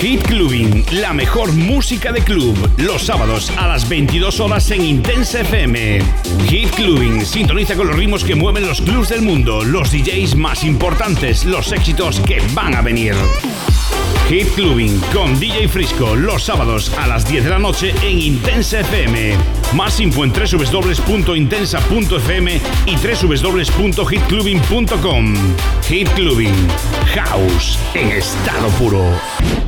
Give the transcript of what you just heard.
Hit Clubbing, la mejor música de club, los sábados a las 22 horas en Intensa FM. Hit Clubbing, sintoniza con los ritmos que mueven los clubs del mundo, los DJs más importantes, los éxitos que van a venir. Hit Clubbing con DJ Frisco, los sábados a las 10 de la noche en Intensa FM. Más info en www.intensa.fm y www.hitclubbing.com. Hit Clubbing, house en estado puro.